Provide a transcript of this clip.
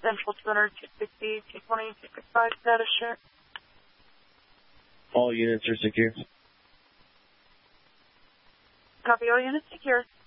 Central 200, 260, 220, 265, status check. All units are secure. Copy, all units secure.